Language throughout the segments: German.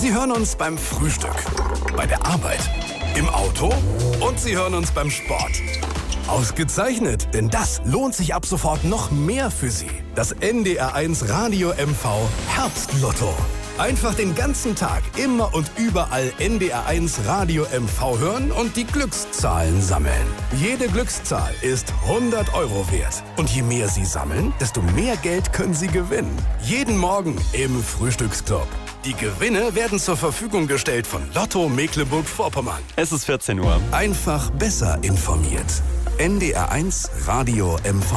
Sie hören uns beim Frühstück, bei der Arbeit, im Auto und Sie hören uns beim Sport. Ausgezeichnet, denn das lohnt sich ab sofort noch mehr für Sie. Das NDR1 Radio MV Herbstlotto. Einfach den ganzen Tag immer und überall NDR1 Radio MV hören und die Glückszahlen sammeln. Jede Glückszahl ist 100 € wert. Und je mehr Sie sammeln, desto mehr Geld können Sie gewinnen. Jeden Morgen im Frühstücksclub. Die Gewinne werden zur Verfügung gestellt von Lotto Mecklenburg-Vorpommern. Es ist 14 Uhr. Einfach besser informiert. NDR1 Radio MV.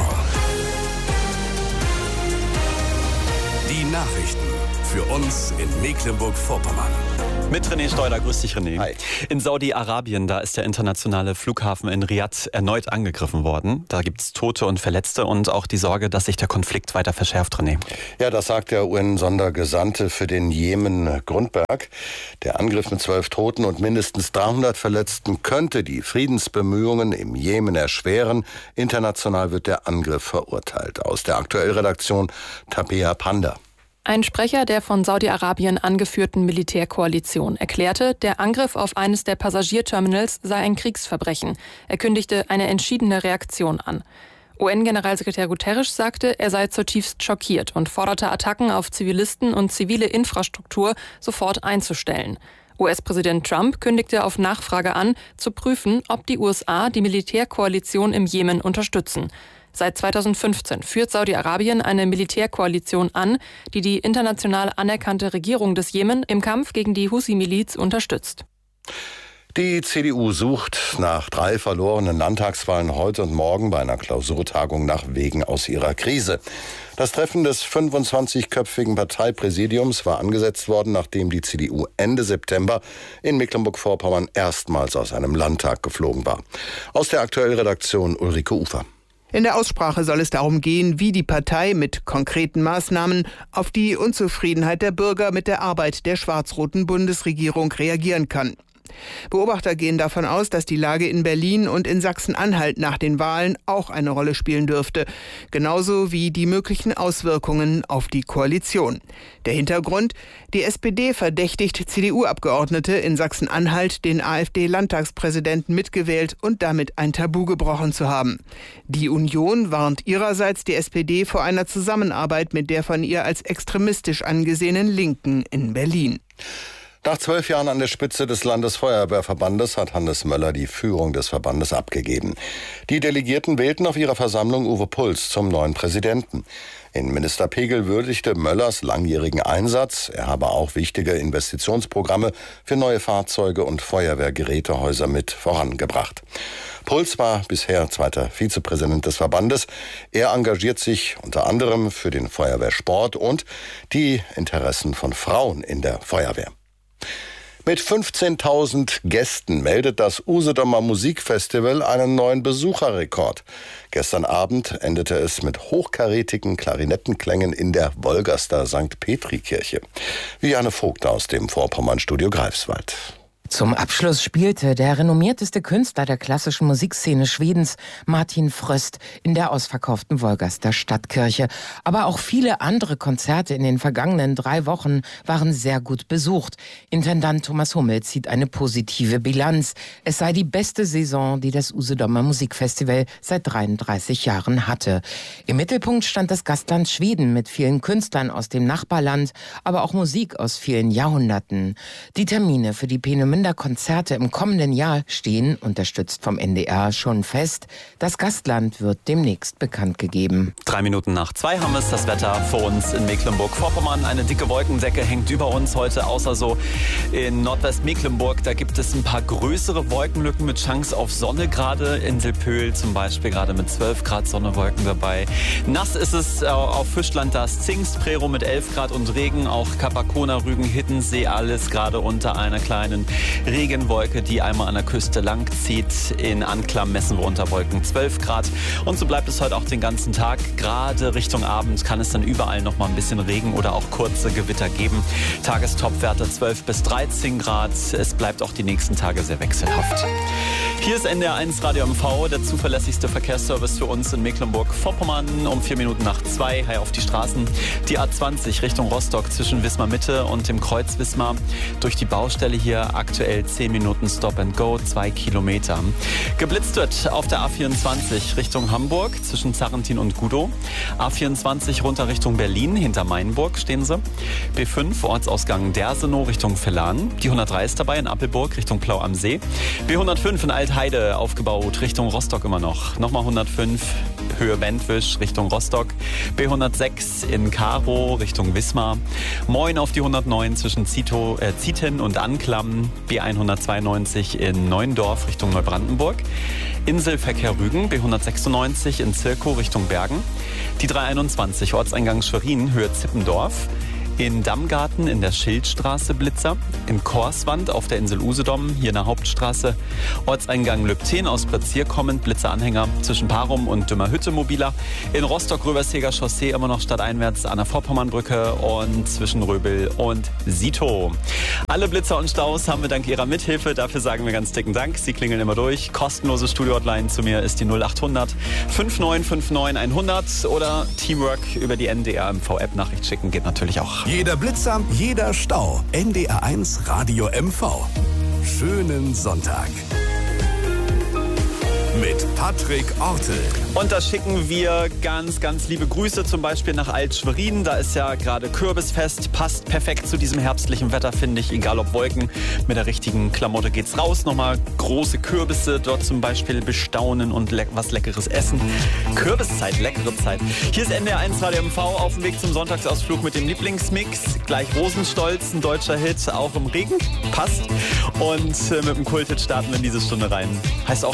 Die Nachrichten für uns in Mecklenburg-Vorpommern. Mit René Steuder. Grüß dich, René. Hi. In Saudi-Arabien, da ist der internationale Flughafen in Riyadh erneut angegriffen worden. Da gibt es Tote und Verletzte und auch die Sorge, dass sich der Konflikt weiter verschärft, René. Ja, das sagt der UN-Sondergesandte für den Jemen, Grundberg. Der Angriff mit 12 Toten und mindestens 300 Verletzten könnte die Friedensbemühungen im Jemen erschweren. International wird der Angriff verurteilt. Aus der Aktuellredaktion Tabea Panda. Ein Sprecher der von Saudi-Arabien angeführten Militärkoalition erklärte, der Angriff auf eines der Passagierterminals sei ein Kriegsverbrechen. Er kündigte eine entschiedene Reaktion an. UN-Generalsekretär Guterres sagte, er sei zutiefst schockiert und forderte Attacken auf Zivilisten und zivile Infrastruktur sofort einzustellen. US-Präsident Trump kündigte auf Nachfrage an, zu prüfen, ob die USA die Militärkoalition im Jemen unterstützen. Seit 2015 führt Saudi-Arabien eine Militärkoalition an, die die international anerkannte Regierung des Jemen im Kampf gegen die Husi-Miliz unterstützt. Die CDU sucht nach 3 verlorenen Landtagswahlen heute und morgen bei einer Klausurtagung nach Wegen aus ihrer Krise. Das Treffen des 25-köpfigen Parteipräsidiums war angesetzt worden, nachdem die CDU Ende September in Mecklenburg-Vorpommern erstmals aus einem Landtag geflogen war. Aus der Aktuellredaktion Ulrike Ufer. In der Aussprache soll es darum gehen, wie die Partei mit konkreten Maßnahmen auf die Unzufriedenheit der Bürger mit der Arbeit der schwarz-roten Bundesregierung reagieren kann. Beobachter gehen davon aus, dass die Lage in Berlin und in Sachsen-Anhalt nach den Wahlen auch eine Rolle spielen dürfte, genauso wie die möglichen Auswirkungen auf die Koalition. Der Hintergrund: Die SPD verdächtigt CDU-Abgeordnete in Sachsen-Anhalt, den AfD-Landtagspräsidenten mitgewählt und damit ein Tabu gebrochen zu haben. Die Union warnt ihrerseits die SPD vor einer Zusammenarbeit mit der von ihr als extremistisch angesehenen Linken in Berlin. Nach 12 Jahren an der Spitze des Landesfeuerwehrverbandes hat Hannes Möller die Führung des Verbandes abgegeben. Die Delegierten wählten auf ihrer Versammlung Uwe Puls zum neuen Präsidenten. Innenminister Pegel würdigte Möllers langjährigen Einsatz. Er habe auch wichtige Investitionsprogramme für neue Fahrzeuge und Feuerwehrgerätehäuser mit vorangebracht. Puls war bisher zweiter Vizepräsident des Verbandes. Er engagiert sich unter anderem für den Feuerwehrsport und die Interessen von Frauen in der Feuerwehr. Mit 15.000 Gästen meldet das Usedomer Musikfestival einen neuen Besucherrekord. Gestern Abend endete es mit hochkarätigen Klarinettenklängen in der Wolgaster St. Petri-Kirche. Viviane Vogt aus dem Vorpommern-Studio Greifswald. Zum Abschluss spielte der renommierteste Künstler der klassischen Musikszene Schwedens, Martin Fröst, in der ausverkauften Wolgaster Stadtkirche. Aber auch viele andere Konzerte in den vergangenen 3 Wochen waren sehr gut besucht. Intendant Thomas Hummel zieht eine positive Bilanz. Es sei die beste Saison, die das Usedomer Musikfestival seit 33 Jahren hatte. Im Mittelpunkt stand das Gastland Schweden mit vielen Künstlern aus dem Nachbarland, aber auch Musik aus vielen Jahrhunderten. Die Termine für die Peenemünder Konzerte im kommenden Jahr stehen, unterstützt vom NDR, schon fest. Das Gastland wird demnächst bekannt gegeben. 3 Minuten nach 2 haben es das Wetter vor uns in Mecklenburg-Vorpommern. Eine dicke Wolkendecke hängt über uns heute, außer so in Nordwestmecklenburg. Da gibt es ein paar größere Wolkenlücken mit Chance auf Sonne gerade. Inselpöhl zum Beispiel gerade mit 12 Grad Sonnewolken dabei. Nass ist es auf Fischland, das Zingst, Prerow mit 11 Grad und Regen. Auch Kapakona, Rügen, Hiddensee, alles gerade unter einer kleinen Regenwolke, die einmal an der Küste lang zieht. In Anklam messen wir unter Wolken 12 Grad. Und so bleibt es heute auch den ganzen Tag. Gerade Richtung Abend kann es dann überall noch mal ein bisschen Regen oder auch kurze Gewitter geben. Tagestopwerte 12 bis 13 Grad. Es bleibt auch die nächsten Tage sehr wechselhaft. Hier ist NDR 1 Radio MV, der zuverlässigste Verkehrsservice für uns in Mecklenburg-Vorpommern. Um 4 Minuten nach 2, hi auf die Straßen. Die A20 Richtung Rostock zwischen Wismar Mitte und dem Kreuz Wismar. Durch die Baustelle hier aktuell 10 Minuten Stop and Go, 2 Kilometer. Geblitzt wird auf der A24 Richtung Hamburg zwischen Zarrentin und Gudow. A24 runter Richtung Berlin, hinter Mainburg stehen sie. B5 Ortsausgang Dersenow Richtung Villan. Die 103 ist dabei in Appelburg Richtung Plau am See. B105 in Altheide aufgebaut Richtung Rostock immer noch. Nochmal 105 Höhe Wendwisch Richtung Rostock. B106 in Karow Richtung Wismar. Moin auf die 109 zwischen Zieten und Anklam. B192 in Neuendorf Richtung Neubrandenburg. Inselverkehr Rügen, B196 in Zirkow Richtung Bergen. Die 321 Ortseingang Schwerin, Höhe Zippendorf. In Dammgarten in der Schildstraße Blitzer. In Korswand auf der Insel Usedom, hier in der Hauptstraße. Ortseingang Lübten aus Plazier kommend, Blitzeranhänger zwischen Parum und Dümmerhütte mobiler. In Rostock-Röberseger Chaussee immer noch stadteinwärts an der Vorpommernbrücke und zwischen Röbel und Sito. Alle Blitzer und Staus haben wir dank Ihrer Mithilfe. Dafür sagen wir ganz dicken Dank. Sie klingeln immer durch. Kostenlose Studio-Hotline zu mir ist die 0800 5959 100 oder Teamwork über die NDR MV-App Nachricht schicken geht natürlich auch. Jeder Blitzer, jeder Stau. NDR 1 Radio MV. Schönen Sonntag. Mit Patrick Ortel. Und da schicken wir ganz, ganz liebe Grüße zum Beispiel nach Alt-Schwerin. Da ist ja gerade Kürbisfest. Passt perfekt zu diesem herbstlichen Wetter, finde ich. Egal ob Wolken, mit der richtigen Klamotte geht's raus. Nochmal große Kürbisse dort zum Beispiel bestaunen und was Leckeres essen. Kürbiszeit, leckere Zeit. Hier ist NDR 1 Radio MV auf dem Weg zum Sonntagsausflug mit dem Lieblingsmix. Gleich Rosenstolz, ein deutscher Hit, auch im Regen. Passt. Und mit dem Kulthit starten wir in diese Stunde rein. Heißt auch